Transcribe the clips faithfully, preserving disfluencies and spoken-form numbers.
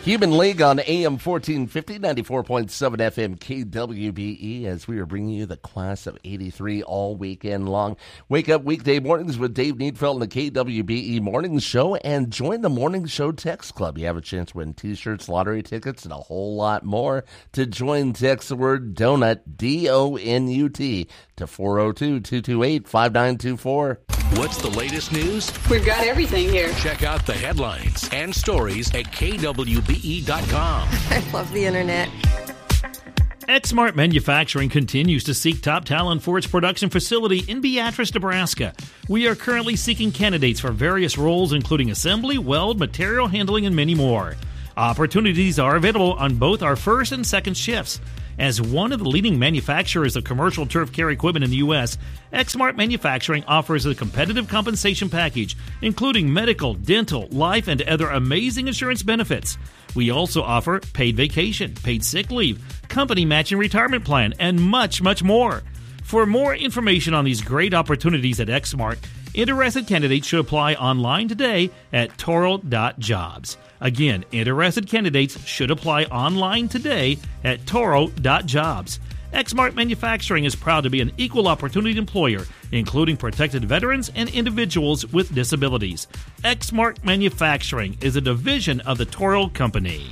Human League on A M fourteen fifty, ninety-four point seven F M K W B E, as we are bringing you the class of eighty-three all weekend long. Wake up weekday mornings with Dave Needfeld and the K W B E Morning Show, and join the Morning Show Text Club. You have a chance to win T-shirts, lottery tickets, and a whole lot more. To join, text the word donut, D O N U T, to four oh two, two two eight, five nine two four. What's the latest news? We've got everything here. Check out the headlines and stories at K W B E dot com. I love the internet. Exmart Manufacturing continues to seek top talent for its production facility in Beatrice, Nebraska. We are currently seeking candidates for various roles, including assembly, weld, material handling, and many more. Opportunities are available on both our first and second shifts. As one of the leading manufacturers of commercial turf care equipment in the U S, Exmart Manufacturing offers a competitive compensation package, including medical, dental, life, and other amazing insurance benefits. We also offer paid vacation, paid sick leave, company matching retirement plan, and much, much more. For more information on these great opportunities at Exmart, interested candidates should apply online today at toro dot jobs. Again, interested candidates should apply online today at toro dot jobs. Exmart Manufacturing is proud to be an equal opportunity employer, including protected veterans and individuals with disabilities. Exmart Manufacturing is a division of the Toro Company.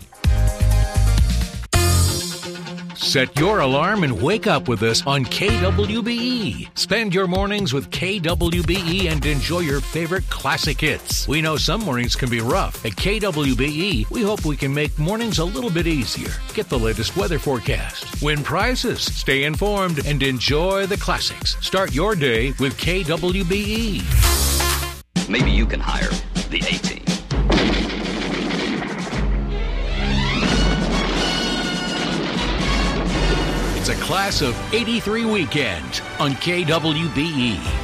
Set your alarm and wake up with us on K W B E. Spend your mornings with K W B E and enjoy your favorite classic hits. We know some mornings can be rough. At K W B E, we hope we can make mornings a little bit easier. Get the latest weather forecast, win prizes, stay informed, and enjoy the classics. Start your day with K W B E. Maybe you can hire the A-Team. It's a class of eighty-three weekend on K W B E.